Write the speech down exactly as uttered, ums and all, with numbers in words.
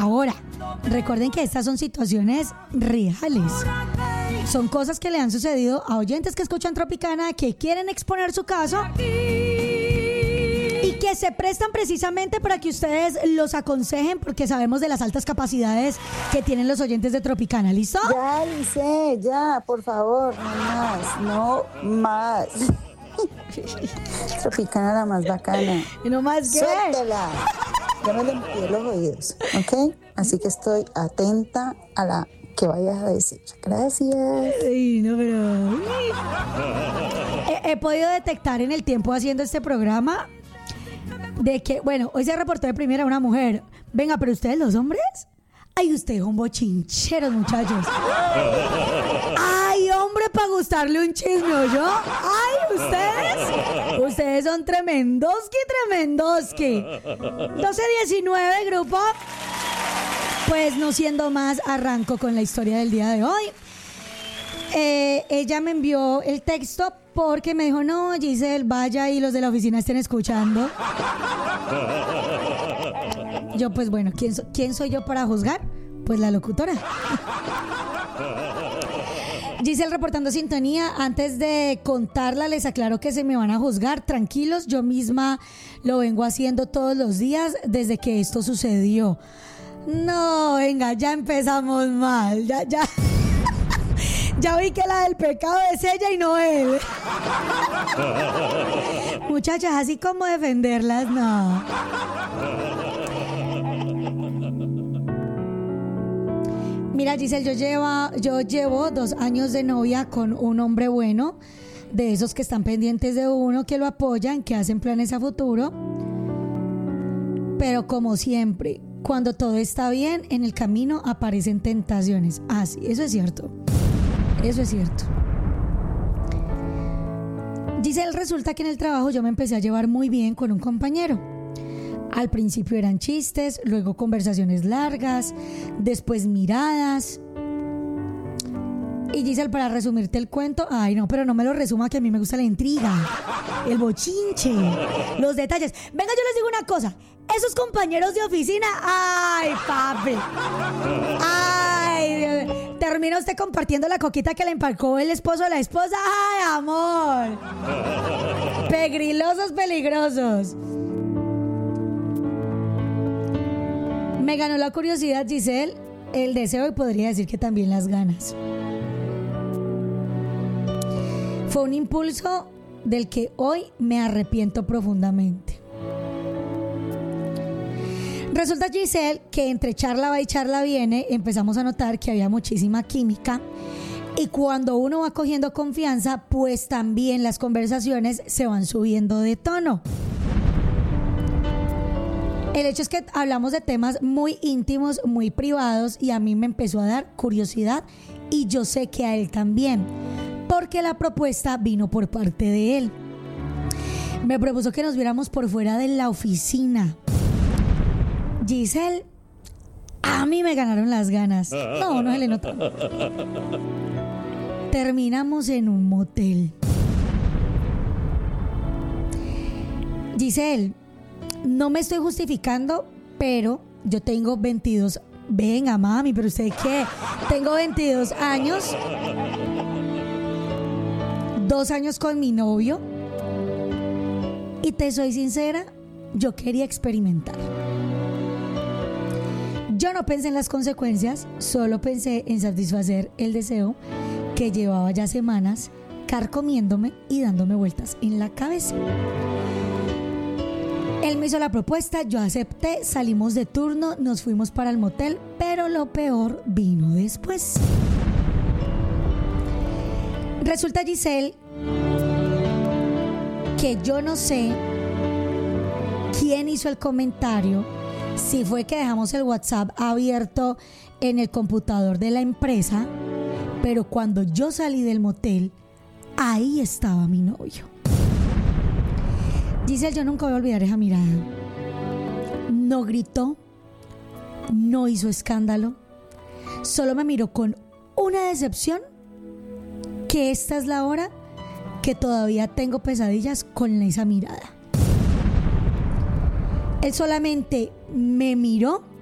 Ahora, recuerden que estas son situaciones reales. Son cosas que le han sucedido a oyentes que escuchan Tropicana, que quieren exponer su caso y que se prestan precisamente para que ustedes los aconsejen, porque sabemos de las altas capacidades que tienen los oyentes de Tropicana. ¿Listo? Ya, Lice, ya, por favor, no más, no más. Tropicana la más bacana. ¿Y no más qué? Suéltela. Ya me limpié los oídos, ¿ok? Así que estoy atenta a la que vayas a decir. Gracias. Ay, no, pero... He, he podido detectar en el tiempo haciendo este programa de que, bueno, hoy se reportó de primera una mujer. Venga, pero ustedes los hombres... Ay, ustedes son bochincheros, muchachos. Ay, hombre, para gustarle un chisme, ¿oyó? Ay, ustedes. Ustedes son tremendoski, tremendoski. doce diecinueve, grupo. Pues no siendo más, arranco con la historia del día de hoy. Eh, ella me envió el texto porque me dijo, no, Giselle, vaya y los de la oficina estén escuchando. Yo, pues bueno, ¿quién, so- ¿quién soy yo para juzgar? Pues la locutora. Giselle reportando sintonía. Antes de contarla, les aclaro que se me van a juzgar. Tranquilos, yo misma lo vengo haciendo todos los días desde que esto sucedió. No, venga, ya empezamos mal. Ya, ya. Ya vi que la del pecado es ella y no él. Muchachas, así como defenderlas, no. Mira, Giselle, yo, lleva, yo llevo dos años de novia con un hombre bueno, de esos que están pendientes de uno, que lo apoyan, que hacen planes a futuro. Pero como siempre, cuando todo está bien, en el camino aparecen tentaciones. Ah, sí, eso es cierto. Eso es cierto. Giselle, resulta que en el trabajo yo me empecé a llevar muy bien con un compañero. Al principio eran chistes, luego conversaciones largas, después miradas. Y Giselle, para resumirte el cuento, ay no, pero no me lo resuma, que a mí me gusta la intriga, el bochinche, los detalles. Venga, yo les digo una cosa, esos compañeros de oficina, ay papi, ay, termina usted compartiendo la coquita que le empacó el esposo de la esposa, ay amor, pegrilosos, peligrosos. Me ganó la curiosidad, Giselle, el deseo y podría decir que también las ganas. Fue un impulso del que hoy me arrepiento profundamente. Resulta, Giselle, que entre charla va y charla viene, empezamos a notar que había muchísima química y cuando uno va cogiendo confianza, pues también las conversaciones se van subiendo de tono. El hecho es que hablamos de temas muy íntimos, muy privados y a mí me empezó a dar curiosidad y yo sé que a él también, porque la propuesta vino por parte de él. Me propuso que nos viéramos por fuera de la oficina. Giselle, a mí me ganaron las ganas. No, no se le nota. Terminamos en un motel. Giselle, no me estoy justificando, pero yo tengo veintidós. Venga, mami, pero ¿usted qué? Tengo veintidós años. Dos años con mi novio. Y te soy sincera, yo quería experimentar. Yo no pensé en las consecuencias, solo pensé en satisfacer el deseo que llevaba ya semanas carcomiéndome y dándome vueltas en la cabeza. Él me hizo la propuesta, yo acepté, salimos de turno, nos fuimos para el motel, pero lo peor vino después. Resulta, Giselle, que yo no sé quién hizo el comentario, si fue que dejamos el WhatsApp abierto en el computador de la empresa, pero cuando yo salí del motel, ahí estaba mi novio. Giselle, yo nunca voy a olvidar esa mirada. No gritó, no hizo escándalo, solo me miró con una decepción, que esta es la hora que todavía tengo pesadillas con esa mirada. Él solamente me miró